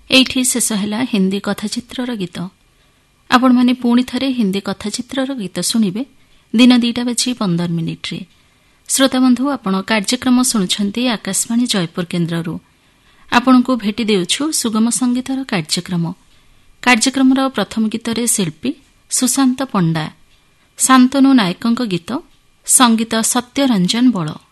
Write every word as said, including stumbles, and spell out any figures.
ଏଇଠି ଶେଷ ହେଲା ହିନ୍ଦୀ କଥାଚିତ୍ରର ଗୀତ। ଆପଣମାନେ ପୁଣି ଥରେ ହିନ୍ଦୀ କଥାଚିତ୍ରର ଗୀତ ଶୁଣିବେ ଦିନ ଦିଟା ବାଜି ପନ୍ଦର ମିନିଟ୍ରେ। ଶ୍ରୋତାବନ୍ଧୁ, ଆପଣ କାର୍ଯ୍ୟକ୍ରମ ଶୁଣୁଛନ୍ତି ଆକାଶବାଣୀ ଜୟପୁର କେନ୍ଦ୍ରରୁ। ଆପଣଙ୍କୁ ଭେଟି ଦେଉଛୁ ସୁଗମ ସଙ୍ଗୀତର କାର୍ଯ୍ୟକ୍ରମ। କାର୍ଯ୍ୟକ୍ରମର ପ୍ରଥମ ଗୀତରେ ଶିଳ୍ପୀ ସୁଶାନ୍ତ ପଣ୍ଡା, ଶାନ୍ତନୁ ନାୟକଙ୍କ ଗୀତ, ସଙ୍ଗୀତ ସତ୍ୟରଞ୍ଜନ ବଳ।